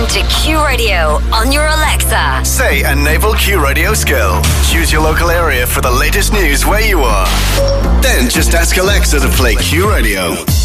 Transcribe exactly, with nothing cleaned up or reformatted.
to Q Radio on your Alexa. Say Enable Q Radio skill. Choose your local area for the latest news where you are. Then just ask Alexa to play Q Radio.